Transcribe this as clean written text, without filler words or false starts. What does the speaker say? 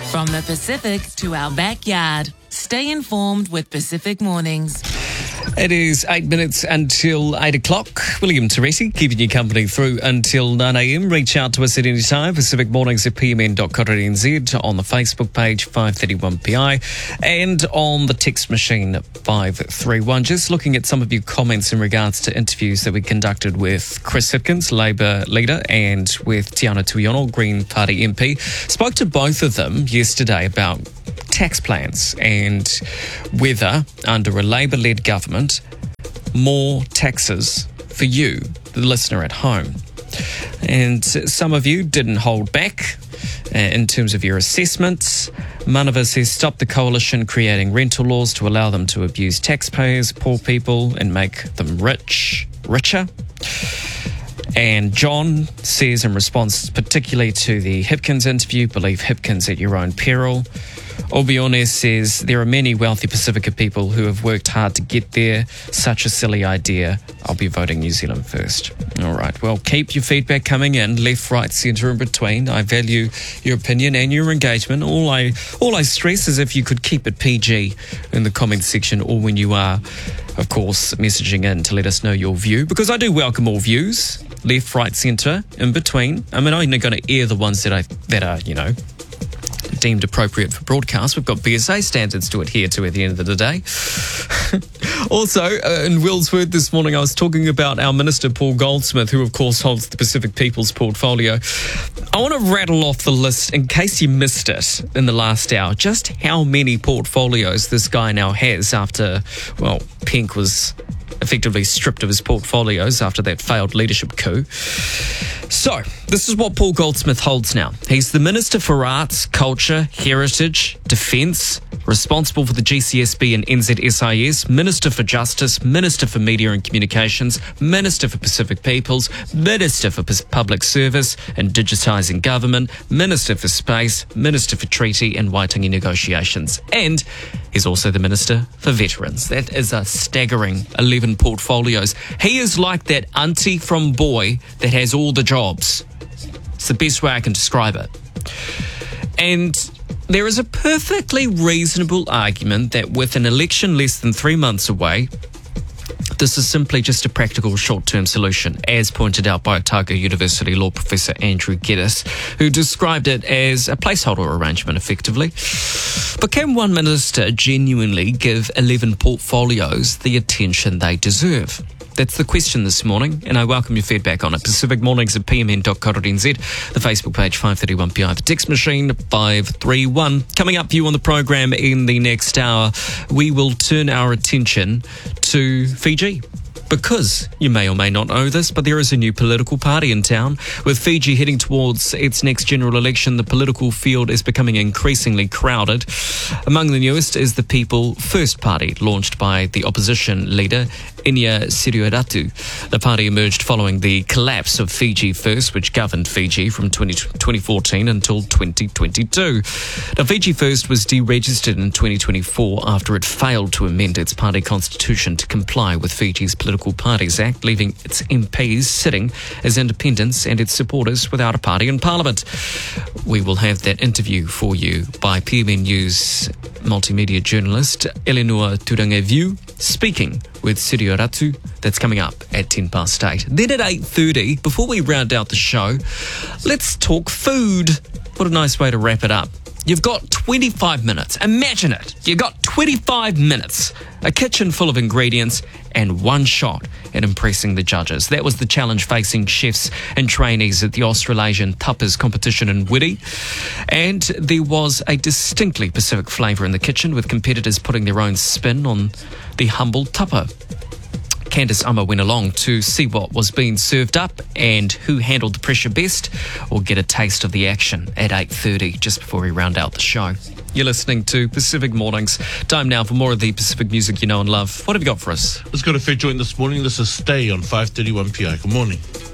From the Pacific to our backyard. Stay informed with Pacific Mornings. It is 8 minutes until 8 o'clock. William Teresi keeping you company through until 9 a.m. Reach out to us at any time. Pacific Mornings at pmn.co.nz, on the Facebook page 531PI, and on the text machine 531. Just looking at some of your comments in regards to interviews that we conducted with Chris Hipkins, Labour leader, and with Tiana Tuiono, Green Party MP. Spoke to both of them yesterday about tax plans and whether, under a Labour-led government, more taxes for you, the listener at home. And some of you didn't hold back in terms of your assessments. Manava says, stop the coalition creating rental laws to allow them to abuse taxpayers, poor people, and make them richer. And John says, in response particularly to the Hipkins interview, believe Hipkins at your own peril. Obione says, there are many wealthy Pacifica people who have worked hard to get there. Such a silly idea. I'll be voting New Zealand first. All right. Well, keep your feedback coming in, left, right, centre, in between. I value your opinion and your engagement. All I stress is if you could keep it PG in the comments section, or when you are, of course, messaging in to let us know your view, because I do welcome all views, left, right, centre, in between. I mean, I'm only going to air the ones that are, deemed appropriate for broadcast. We've got BSA standards to adhere to at the end of the day. Also, in Will's Word this morning, I was talking about our Minister, Paul Goldsmith, who, of course, holds the Pacific People's portfolio. I want to rattle off the list, in case you missed it in the last hour, just how many portfolios this guy now has after, Pink was effectively stripped of his portfolios after that failed leadership coup. So, this is what Paul Goldsmith holds now. He's the Minister for Arts, Culture, Heritage, Defence, responsible for the GCSB and NZSIS, Minister for Justice, Minister for Media and Communications, Minister for Pacific Peoples, Minister for Public Service and Digitising Government, Minister for Space, Minister for Treaty and Waitangi Negotiations. And he's also the Minister for Veterans. That is a staggering 11 portfolios. He is like that auntie from Boy that has all the jobs. It's the best way I can describe it. And there is a perfectly reasonable argument that with an election less than 3 months away, this is simply just a practical short-term solution, as pointed out by Otago University law professor Andrew Geddes, who described it as a placeholder arrangement, effectively. But can one minister genuinely give 11 portfolios the attention they deserve? That's the question this morning, and I welcome your feedback on it. Pacific Mornings at pmn.co.nz, the Facebook page 531PI, the text machine 531. Coming up for you on the program in the next hour, we will turn our attention to Fiji. Because you may or may not know this, but there is a new political party in town. With Fiji heading towards its next general election, the political field is becoming increasingly crowded. Among the newest is the People First Party, launched by the opposition leader, Inia Sirioratu. The party emerged following the collapse of Fiji First, which governed Fiji from 2014 until 2022. Now, Fiji First was deregistered in 2024 after it failed to amend its party constitution to comply with Fiji's Political Parties Act, leaving its MPs sitting as independents and its supporters without a party in Parliament. We will have that interview for you by PMN News multimedia journalist Eleanor Turangeviu speaking with Sirioratu. That's coming up at 8:10. Then at 8:30, before we round out the show, let's talk food. What a nice way to wrap it up. You've got 25 minutes. Imagine it. You've got 25 minutes, a kitchen full of ingredients, and one shot at impressing the judges. That was the challenge facing chefs and trainees at the Australasian Tapas competition in Wiri. And there was a distinctly Pacific flavour in the kitchen, with competitors putting their own spin on the humble tapa. Candice Ummer went along to see what was being served up and who handled the pressure best. We'll get a taste of the action at 8:30, just before we round out the show. You're listening to Pacific Mornings. Time now for more of the Pacific music you know and love. What have you got for us? Let's go to Fair Joint this morning. This is Stay on 531 PI. Good morning.